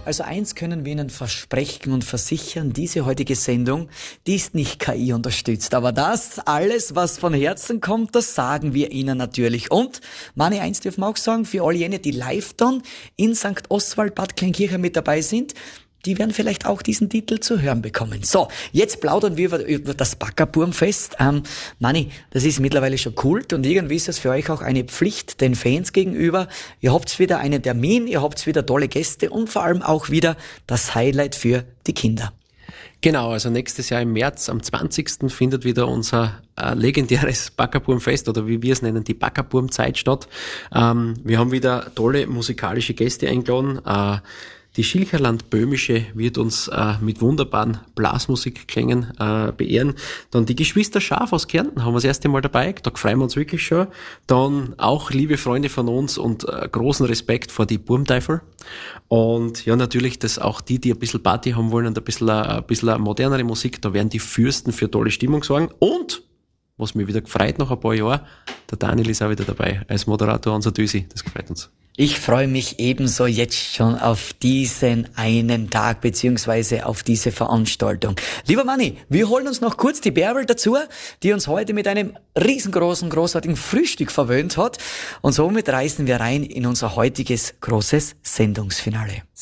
Also eins können wir Ihnen versprechen und versichern, diese heutige Sendung, die ist nicht KI unterstützt. Aber das alles, was von Herzen kommt, das sagen wir Ihnen natürlich. Und, Mani, eins dürfen wir auch sagen, für all jene, die live dann in St. Oswald, Bad Kleinkirchen mit dabei sind, die werden vielleicht auch diesen Titel zu hören bekommen. So, jetzt plaudern wir über das Backerburmfest. Mani, das ist mittlerweile schon Kult und irgendwie ist das für euch auch eine Pflicht den Fans gegenüber. Ihr habt wieder einen Termin, ihr habt wieder tolle Gäste und vor allem auch wieder das Highlight für die Kinder. Genau, also nächstes Jahr im März, am 20. findet wieder unser legendäres Backerburmfest oder wie wir es nennen, die Backerburmzeit statt. Wir haben wieder tolle musikalische Gäste eingeladen. Die Schilcherland Böhmische wird uns mit wunderbaren Blasmusikklängen beehren. Dann die Geschwister Schaf aus Kärnten haben wir das erste Mal dabei. Da freuen wir uns wirklich schon. Dann auch liebe Freunde von uns und großen Respekt vor die Burmteufel. Und ja, natürlich das auch die ein bisschen Party haben wollen und ein bisschen modernere Musik. Da werden die Fürsten für tolle Stimmung sorgen. Und, was mich wieder gefreut nach ein paar Jahren, der Daniel ist auch wieder dabei als Moderator unser Düsi. Das gefreut uns. Ich freue mich ebenso jetzt schon auf diesen einen Tag beziehungsweise auf diese Veranstaltung. Lieber Manni, wir holen uns noch kurz die Bärbel dazu, die uns heute mit einem riesengroßen, großartigen Frühstück verwöhnt hat. Und somit reisen wir rein in unser heutiges großes Sendungsfinale.